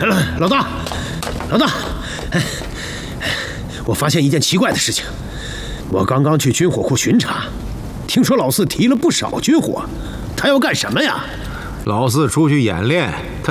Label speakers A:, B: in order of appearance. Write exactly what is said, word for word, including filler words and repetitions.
A: 老大，老大，我发现一件奇怪的事情。我刚刚去军火库巡查，听说老四提了不少军火，他要干什么呀？
B: 老四出去演练，